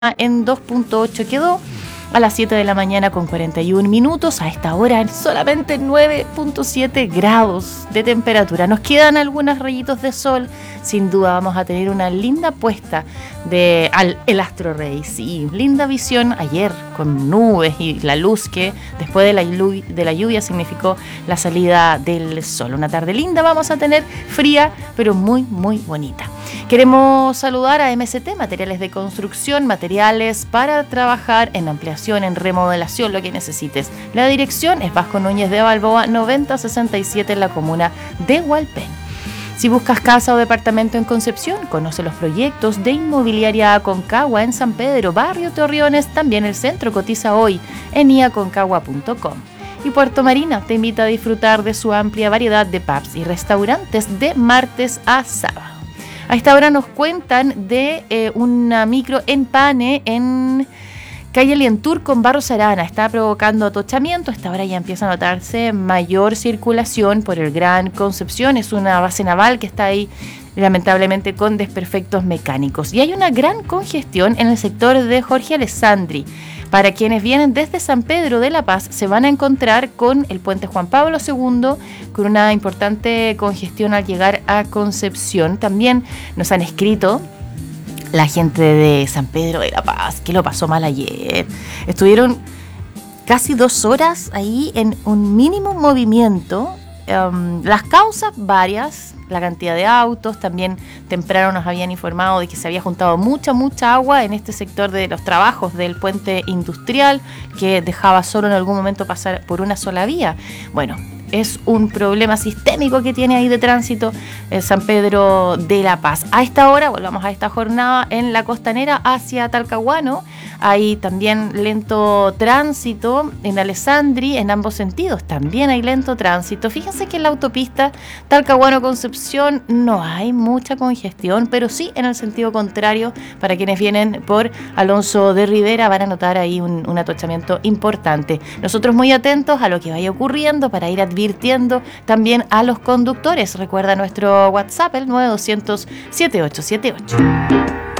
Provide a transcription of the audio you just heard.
en 2.8 quedó. A las 7 de la mañana con 41 minutos, a esta hora solamente 9.7 grados de temperatura. Nos quedan algunos rayitos de sol, sin duda vamos a tener una linda puesta el Astro Rey. Sí, linda visión ayer con nubes y la luz que después de la lluvia significó la salida del sol. Una tarde linda vamos a tener, fría pero muy muy bonita. Queremos saludar a MCT, materiales de construcción, materiales para trabajar en ampliación, en remodelación, lo que necesites. La dirección es Vasco Núñez de Balboa, 9067 en la comuna de Hualpén. Si buscas casa o departamento en Concepción, conoce los proyectos de Inmobiliaria Aconcagua en San Pedro, Barrio Torreones, también el centro cotiza hoy en iaconcagua.com. Y Puerto Marina te invita a disfrutar de su amplia variedad de pubs y restaurantes de martes a sábado. A esta hora nos cuentan de una micro empane en calle Lientur con Barros Arana. Está provocando atochamiento. A esta hora ya empieza a notarse mayor circulación por el Gran Concepción. Es una base naval que está ahí lamentablemente con desperfectos mecánicos. Y hay una gran congestión en el sector de Jorge Alessandri. Para quienes vienen desde San Pedro de la Paz, se van a encontrar con el puente Juan Pablo II, con una importante congestión al llegar a Concepción. También nos han escrito la gente de San Pedro de la Paz, que lo pasó mal ayer. Estuvieron casi 2 horas ahí en un mínimo movimiento. Las causas varias, la cantidad de autos, también temprano nos habían informado de que se había juntado mucha agua en este sector de los trabajos del puente industrial, que dejaba solo en algún momento pasar por una sola vía. Bueno, es un problema sistémico que tiene ahí de tránsito San Pedro de la Paz. A esta hora, volvamos a esta jornada en la costanera hacia Talcahuano. Hay también lento tránsito en Alessandri en ambos sentidos. También hay lento tránsito. Fíjense que en la autopista Talcahuano-Concepción no hay mucha congestión, pero sí en el sentido contrario, para quienes vienen por Alonso de Rivera van a notar ahí un atochamiento importante. Nosotros muy atentos a lo que vaya ocurriendo para ir advirtiendo también a los conductores. Recuerda nuestro WhatsApp, el 9200 7878.